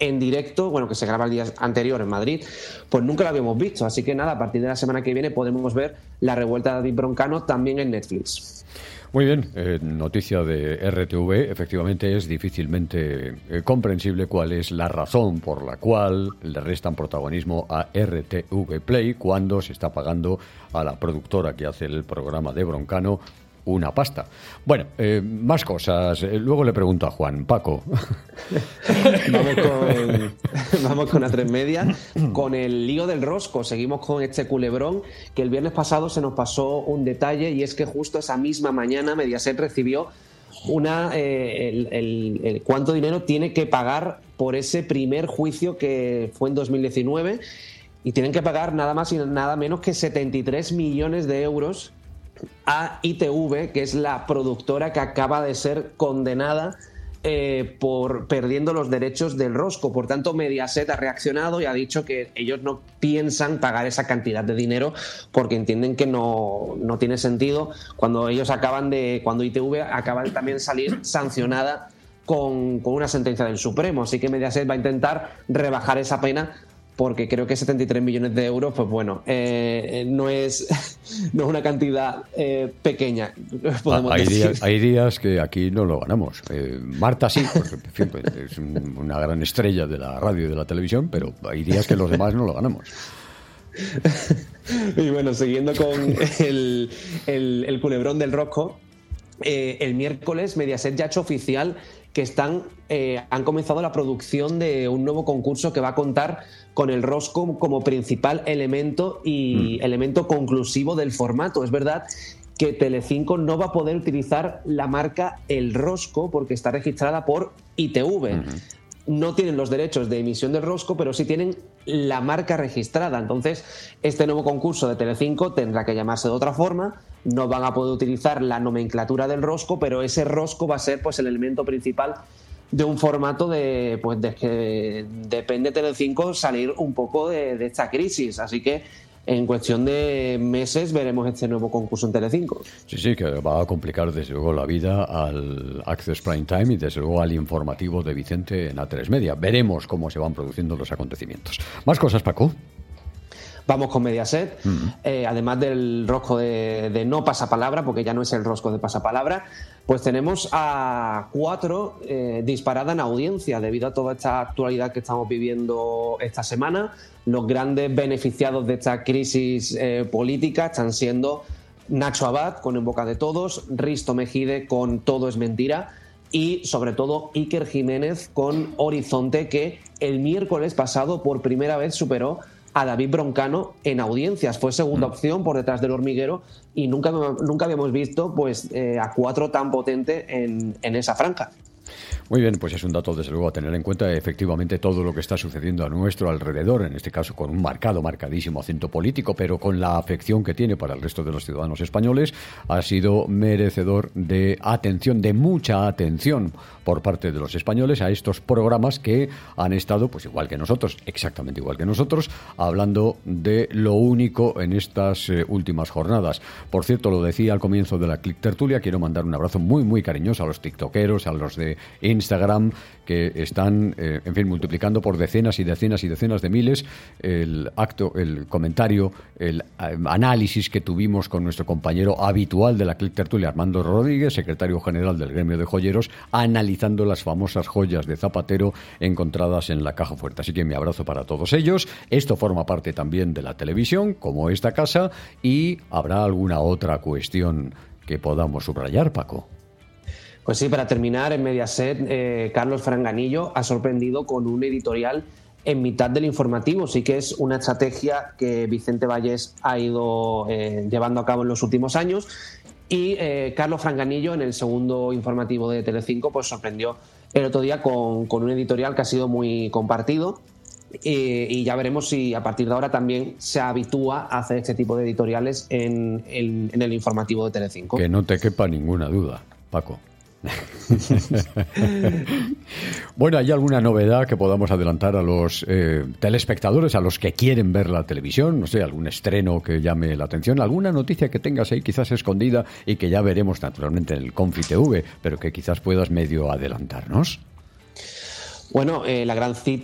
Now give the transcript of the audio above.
en directo, bueno, que se graba el día anterior en Madrid, pues nunca lo habíamos visto. Así que nada, a partir de la semana que viene podemos ver la revuelta de David Broncano también en Netflix. Muy bien, noticia de RTV. Efectivamente es difícilmente comprensible cuál es la razón por la cual le restan protagonismo a RTV Play cuando se está pagando a la productora que hace el programa de Broncano una pasta. Bueno, más cosas. Luego le pregunto a Juan. Paco. Vamos con A3 Media, con el lío del rosco. Seguimos con este culebrón que el viernes pasado se nos pasó un detalle, y es que justo esa misma mañana Mediaset recibió cuánto dinero tiene que pagar por ese primer juicio que fue en 2019, y tienen que pagar nada más y nada menos que 73 millones de euros a ITV, que es la productora que acaba de ser condenada por perdiendo los derechos del rosco. Por tanto, Mediaset ha reaccionado y ha dicho que ellos no piensan pagar esa cantidad de dinero porque entienden que no tiene sentido cuando ITV acaba de también salir sancionada con una sentencia del Supremo. Así que Mediaset va a intentar rebajar esa pena, porque creo que 73 millones de euros, pues bueno, no es una cantidad pequeña, podemos decir. Hay días que aquí no lo ganamos. Marta sí, porque en fin, pues, es una gran estrella de la radio y de la televisión, pero hay días que los demás no lo ganamos. Y bueno, siguiendo con el culebrón del rosco, el miércoles Mediaset ya ha hecho oficial que han comenzado la producción de un nuevo concurso que va a contar con el rosco como principal elemento y elemento conclusivo del formato. Es verdad que Telecinco no va a poder utilizar la marca El Rosco porque está registrada por ITV. No tienen los derechos de emisión del rosco, pero sí tienen la marca registrada. Entonces, este nuevo concurso de Telecinco tendrá que llamarse de otra forma. No van a poder utilizar la nomenclatura del rosco, pero ese rosco va a ser pues el elemento principal de un formato de que depende Telecinco salir un poco de esta crisis. Así que en cuestión de meses veremos este nuevo concurso en Telecinco. Sí, que va a complicar desde luego la vida al Access Prime Time y desde luego al informativo de Vicente en A3 Media. Veremos cómo se van produciendo los acontecimientos. Más cosas, Paco. Vamos con Mediaset, además del rosco de no pasapalabra, porque ya no es el rosco de pasapalabra, pues tenemos a 4 disparada en audiencia debido a toda esta actualidad que estamos viviendo esta semana. Los grandes beneficiados de esta crisis política están siendo Nacho Abad con En boca de todos, Risto Mejide con Todo es mentira y sobre todo Iker Jiménez con Horizonte, que el miércoles pasado por primera vez superó a David Broncano en audiencias. Fue segunda opción por detrás del Hormiguero y nunca habíamos visto pues a 4 tan potente en esa franja. Muy bien, pues es un dato desde luego a tener en cuenta, efectivamente, todo lo que está sucediendo a nuestro alrededor, en este caso con un marcadísimo acento político, pero con la afección que tiene para el resto de los ciudadanos españoles, ha sido merecedor de atención, de mucha atención por parte de los españoles a estos programas que han estado, pues igual que nosotros, exactamente igual que nosotros, hablando de lo único en estas últimas jornadas. Por cierto, lo decía al comienzo de la Click Tertulia, quiero mandar un abrazo muy, muy cariñoso a los tiktokeros, a los de Instagram, que están, en fin, multiplicando por decenas y decenas y decenas de miles el comentario, el análisis que tuvimos con nuestro compañero habitual de la Click Tertulia, Armando Rodríguez, secretario general del gremio de joyeros, analizando las famosas joyas de Zapatero encontradas en la caja fuerte. Así que mi abrazo para todos ellos. Esto forma parte también de la televisión, como esta casa, y habrá alguna otra cuestión que podamos subrayar, Paco. Pues sí, para terminar, en Mediaset, Carlos Franganillo ha sorprendido con un editorial en mitad del informativo. Sí que es una estrategia que Vicente Vallés ha ido llevando a cabo en los últimos años. Y Carlos Franganillo, en el segundo informativo de Telecinco, pues sorprendió el otro día con un editorial que ha sido muy compartido. Y ya veremos si a partir de ahora también se habitúa a hacer este tipo de editoriales en el informativo de Telecinco. Que no te quepa ninguna duda, Paco. Bueno, ¿hay alguna novedad que podamos adelantar a los telespectadores, a los que quieren ver la televisión? No sé, algún estreno que llame la atención, alguna noticia que tengas ahí quizás escondida y que ya veremos naturalmente en el Confit TV, pero que quizás puedas medio adelantarnos. Bueno, la gran cita